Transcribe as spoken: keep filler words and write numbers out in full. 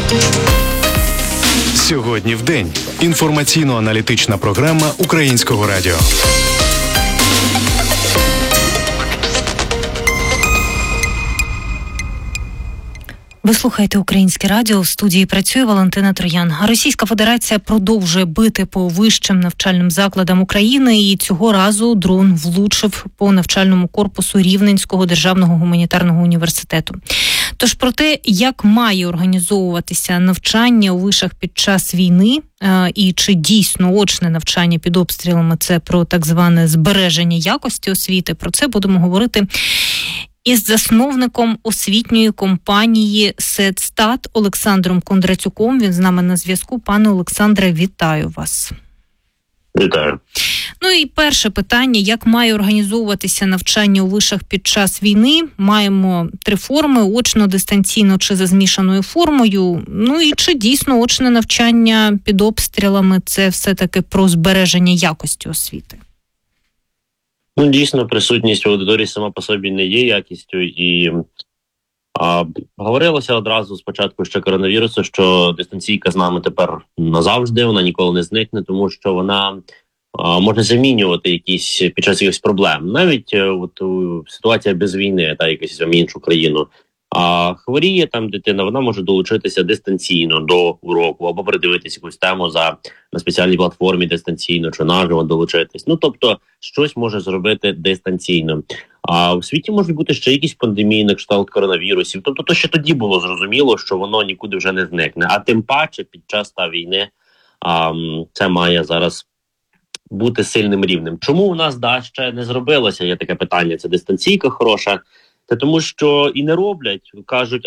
Сьогодні в день. Інформаційно-аналітична програма Українського радіо. Ви слухаєте Українське радіо, в студії працює Валентина Троян. Російська Федерація продовжує бити по вищим навчальним закладам України, і цього разу дрон влучив по навчальному корпусу Рівненського державного гуманітарного університету. Тож про те, як має організовуватися навчання у вишах під час війни, і чи дійсно очне навчання під обстрілами – це про так зване збереження якості освіти, про це будемо говорити із засновником освітньої компанії «Седстат» Олександром Кондратюком. Він з нами на зв'язку. Пане Олександре, вітаю вас. Вітаю. Ну і перше питання, як має організовуватися навчання у вишах під час війни? Маємо три форми: очно, дистанційно чи за змішаною формою. Ну і чи дійсно очне навчання під обстрілами – це все-таки про збереження якості освіти? Ну, дійсно, присутність в аудиторії сама по собі не є якістю, і а, говорилося одразу спочатку ще коронавірусу, що дистанційка з нами тепер назавжди, вона ніколи не зникне, тому що вона а, може замінювати якісь під час якихось проблем. Навіть от ситуація без війни, та якась в іншу країну. А хворіє там дитина, вона може долучитися дистанційно до уроку або передивитися якусь тему за на спеціальній платформі дистанційно чи наживо долучитись. Ну, тобто, щось може зробити дистанційно. А у світі можуть бути ще якісь пандемії на кшталт коронавірусів. Тобто, то ще тоді було зрозуміло, що воно нікуди вже не зникне. А тим паче під час та війни а, це має зараз бути сильним рівнем. Чому у нас да, ще не зробилося? Є таке питання. Це дистанційка хороша. Це тому, що і не роблять, кажуть,